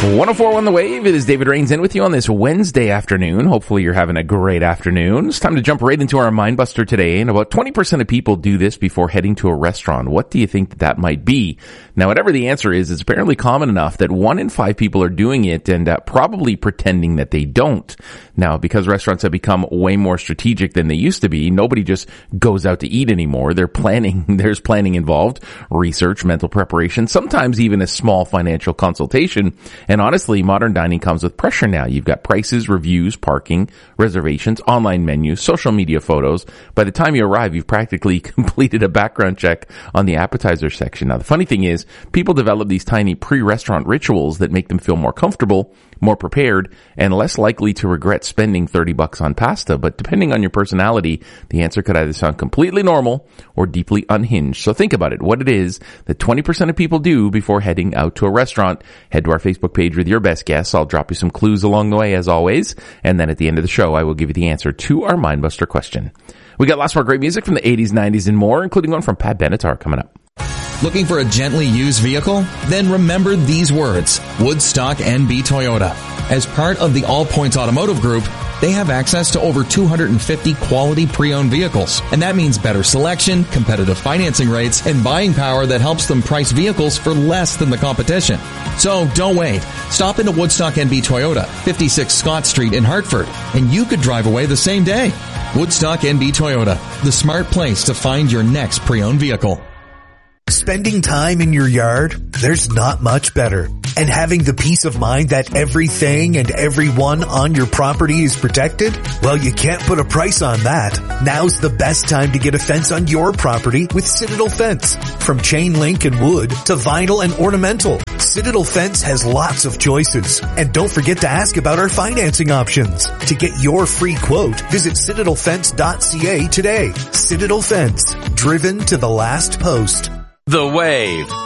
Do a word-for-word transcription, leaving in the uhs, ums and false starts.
one oh four point one The Wave. It is David Rains in with you on this Wednesday afternoon. Hopefully you're having a great afternoon. It's time to jump right into our Mindbuster today. And about twenty percent of people do this before heading to a restaurant. What do you think that, that might be? Now, whatever the answer is, it's apparently common enough that one in five people are doing it and uh, probably pretending that they don't. Now, because restaurants have become way more strategic than they used to be, nobody just goes out to eat anymore. They're planning. There's planning involved, research, mental preparation, sometimes even a small financial consultation. And honestly, modern dining comes with pressure now. You've got prices, reviews, parking, reservations, online menus, social media photos. By the time you arrive, you've practically completed a background check on the appetizer section. Now, the funny thing is, people develop these tiny pre-restaurant rituals that make them feel more comfortable, more prepared, and less likely to regret spending thirty bucks on pasta. But depending on your personality, the answer could either sound completely normal or deeply unhinged. So think about it, what it is that twenty percent of people do before heading out to a restaurant. Head to our Facebook page with your best guess. I'll drop you some clues along the way as always. And then at the end of the show, I will give you the answer to our Mindbuster question. We got lots more great music from the eighties, nineties, and more, including one from Pat Benatar coming up. Looking for a gently used vehicle? Then remember these words, Woodstock N B Toyota. As part of the All Points Automotive Group, they have access to over two hundred fifty quality pre-owned vehicles. And that means better selection, competitive financing rates, and buying power that helps them price vehicles for less than the competition. So don't wait. Stop into Woodstock N B Toyota, fifty-six Scott Street in Hartford, and you could drive away the same day. Woodstock N B Toyota, the smart place to find your next pre-owned vehicle. Spending time in your yard? There's not much better. And having the peace of mind that everything and everyone on your property is protected? Well, you can't put a price on that. Now's the best time to get a fence on your property with Citadel Fence. From chain link and wood to vinyl and ornamental, Citadel Fence has lots of choices. And don't forget to ask about our financing options. To get your free quote, visit citadel fence dot c a today. Citadel Fence, driven to the last post. The Wave.